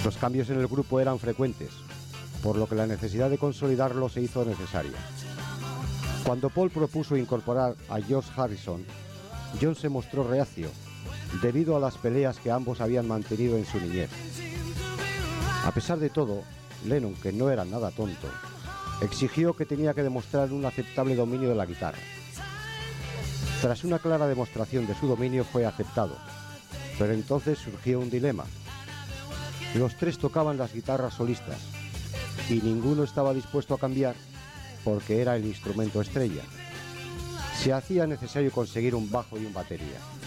Los cambios en el grupo eran frecuentes, por lo que la necesidad de consolidarlo se hizo necesaria. Cuando Paul propuso incorporar a George Harrison, John se mostró reacio, debido a las peleas que ambos habían mantenido en su niñez. A pesar de todo, Lennon, que no era nada tonto, exigió que tenía que demostrar un aceptable dominio de la guitarra. Tras una clara demostración de su dominio fue aceptado, pero entonces surgió un dilema. Los tres tocaban las guitarras solistas y ninguno estaba dispuesto a cambiar porque era el instrumento estrella. Se hacía necesario conseguir un bajo y un batería.